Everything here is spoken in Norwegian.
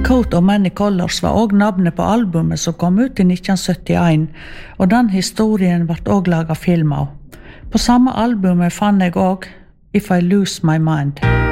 Coat of Many Colors var også navnet på albumet som kom ut i 1971, og den historien ble også laget film av. På samme albumet fann jeg også If I Lose My Mind.